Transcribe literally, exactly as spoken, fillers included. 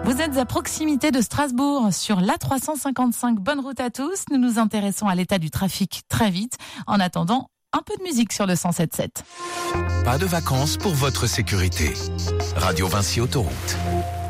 Vous êtes à proximité de Strasbourg, sur l'A trois cent cinquante-cinq. Bonne route à tous. Nous nous intéressons à l'état du trafic très vite. En attendant, un peu de musique sur le cent sept virgule sept. Pas de vacances pour votre sécurité. Radio Vinci Autoroute.